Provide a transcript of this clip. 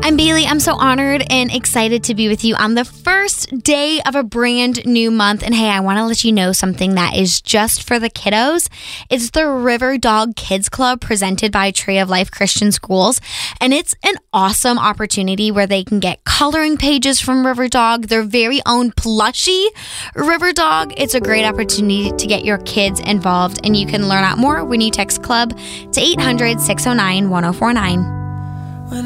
I'm Bailey. I'm so honored and excited to be with you on the first day of a brand new month. And hey, I want to let you know something that is just for the kiddos. It's the River Dog Kids Club presented by Tree of Life Christian Schools. And it's an awesome opportunity where they can get coloring pages from River Dog, their very own plushie River Dog. It's a great opportunity to get your kids involved. And you can learn out more when you text CLUB to 800-609-1049.